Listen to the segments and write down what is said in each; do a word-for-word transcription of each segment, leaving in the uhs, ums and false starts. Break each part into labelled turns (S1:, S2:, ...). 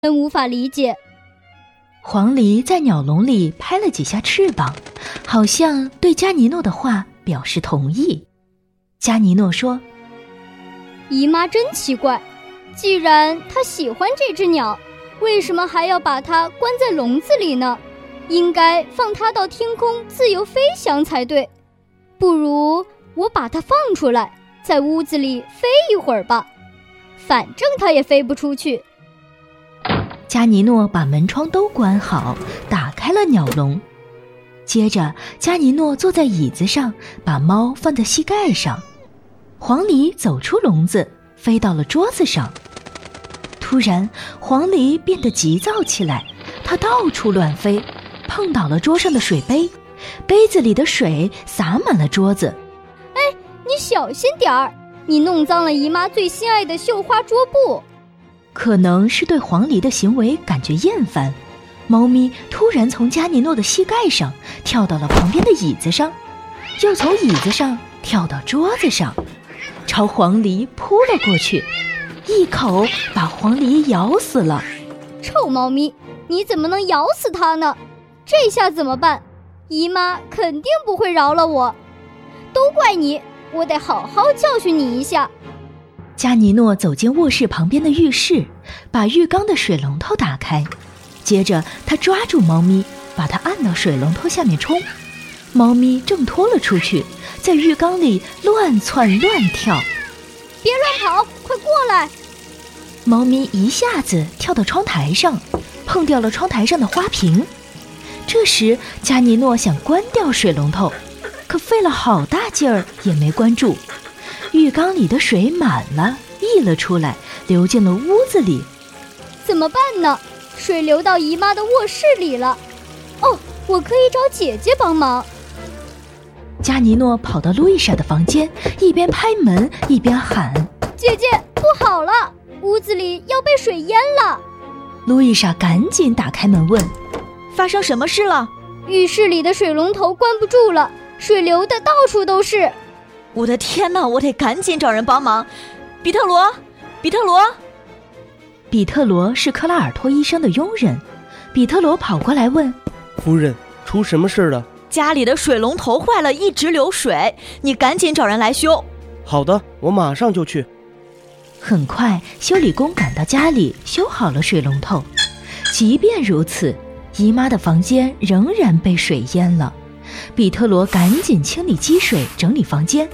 S1: 真无法理解。
S2: 黄鹂在鸟笼里拍了几下翅膀，好像对加尼诺的话表示同意。加尼诺说：
S1: 姨妈真奇怪，既然她喜欢这只鸟，为什么还要把它关在笼子里呢？应该放它到天空自由飞翔才对。不如我把它放出来，在屋子里飞一会儿吧，反正它也飞不出去。
S2: 加尼诺把门窗都关好，打开了鸟笼。接着加尼诺坐在椅子上，把猫放在膝盖上。黄鹂走出笼子，飞到了桌子上。突然黄鹂变得急躁起来，它到处乱飞，碰倒了桌上的水杯，杯子里的水洒满了桌子。
S1: 哎，你小心点儿，你弄脏了姨妈最心爱的绣花桌布。
S2: 可能是对黄鹂的行为感觉厌烦，猫咪突然从加尼诺的膝盖上跳到了旁边的椅子上，又从椅子上跳到桌子上，朝黄鹂扑了过去，一口把黄鹂咬死了。
S1: 臭猫咪，你怎么能咬死它呢？这下怎么办？姨妈肯定不会饶了我，都怪你，我得好好教训你一下。
S2: 加尼诺走进卧室旁边的浴室，把浴缸的水龙头打开，接着他抓住猫咪，把它按到水龙头下面冲。猫咪挣脱了出去，在浴缸里乱窜乱跳。
S1: 别乱跑，快过来！
S2: 猫咪一下子跳到窗台上，碰掉了窗台上的花瓶。这时加尼诺想关掉水龙头，可费了好大劲儿也没关住。浴缸里的水满了，溢了出来，流进了屋子里。
S1: 怎么办呢？水流到姨妈的卧室里了。哦，我可以找姐姐帮忙。
S2: 加尼诺跑到路易莎的房间，一边拍门一边喊：
S1: 姐姐，不好了，屋子里要被水淹了。
S2: 路易莎赶紧打开门问：
S3: 发生什么事了？
S1: 浴室里的水龙头关不住了，水流的到处都是。
S3: 我的天哪，我得赶紧找人帮忙。比特罗，比特罗。
S2: 比特罗是克拉尔托医生的佣人。比特罗跑过来问：
S4: 夫人，出什么事了？
S3: 家里的水龙头坏了，一直流水，你赶紧找人来修。
S4: 好的，我马上就去。
S2: 很快修理工赶到家里，修好了水龙头。即便如此，姨妈的房间仍然被水淹了。比特罗赶紧清理积水，整理房间。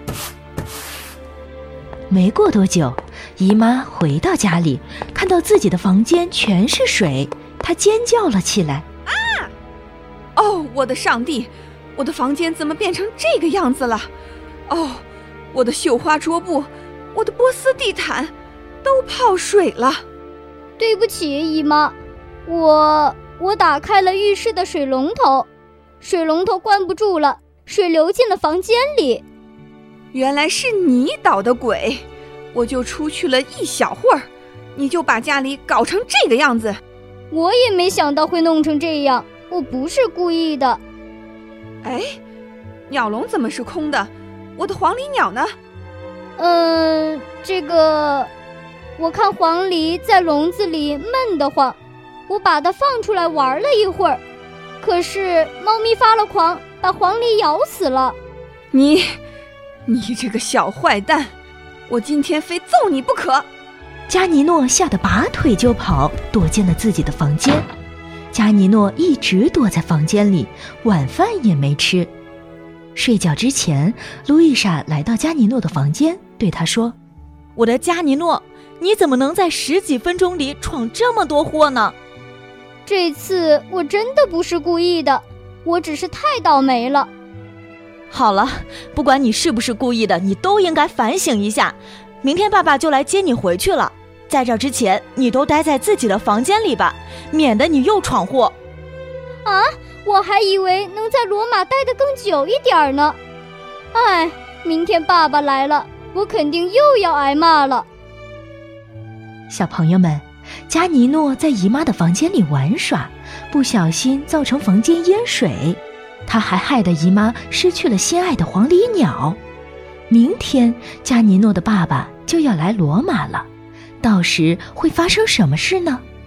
S2: 没过多久，姨妈回到家里，看到自己的房间全是水，她尖叫了起来。
S5: 啊！哦，我的上帝，我的房间怎么变成这个样子了？哦，我的绣花桌布，我的波斯地毯都泡水了。
S1: 对不起，姨妈，我我打开了浴室的水龙头，水龙头关不住了，水流进了房间里。
S5: 原来是你捣的鬼，我就出去了一小会儿，你就把家里搞成这个样子。
S1: 我也没想到会弄成这样，我不是故意的。
S5: 哎，鸟笼怎么是空的？我的黄鹂鸟呢？
S1: 嗯，这个，我看黄鹂在笼子里闷得慌，我把它放出来玩了一会儿，可是猫咪发了狂，把黄鹂咬死了。
S5: 你，你这个小坏蛋，我今天非揍你不可！
S2: 加尼诺吓得拔腿就跑，躲进了自己的房间。加尼诺一直躲在房间里，晚饭也没吃。睡觉之前，路易莎来到加尼诺的房间，对他说：
S3: 我的加尼诺，你怎么能在十几分钟里闯这么多祸呢？
S1: 这次我真的不是故意的，我只是太倒霉了。
S3: 好了，不管你是不是故意的，你都应该反省一下。明天爸爸就来接你回去了，在这之前你都待在自己的房间里吧，免得你又闯祸。
S1: 啊，我还以为能在罗马待得更久一点呢。哎，明天爸爸来了，我肯定又要挨骂了。
S2: 小朋友们，加尼诺在姨妈的房间里玩耍，不小心造成房间淹水，他还害得姨妈失去了心爱的黄鹂鸟。明天加尼诺的爸爸就要来罗马了，到时会发生什么事呢？